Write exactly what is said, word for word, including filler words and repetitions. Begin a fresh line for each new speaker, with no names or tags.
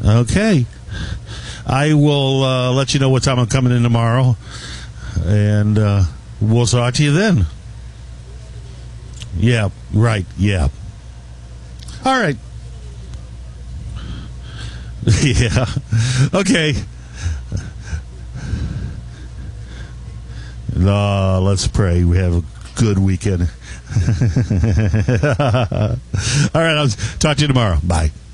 Okay. I will uh, let you know what time I'm coming in tomorrow, and uh, we'll talk to you then. Yeah, right, yeah. All right. Yeah. Okay. Uh, let's pray. We have a good weekend. All right, I'll talk to you tomorrow. Bye.